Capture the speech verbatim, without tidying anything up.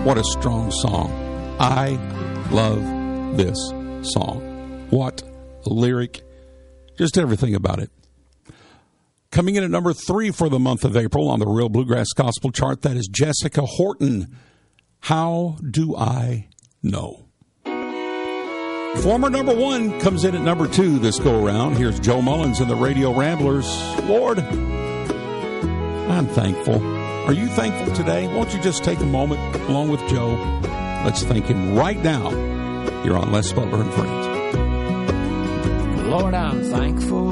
What a strong song. I love this song. What a lyric. Just everything about it. Coming in at number three for the month of April on the Real Bluegrass Gospel chart, that is Jessica Horton. How Do I Know? Former number one comes in at number two this go-around. Here's Joe Mullins and the Radio Ramblers. Lord, I'm thankful. Are you thankful today? Won't you just take a moment along with Joe? Let's thank him right now here on Les Butler and Friends. Lord, I'm thankful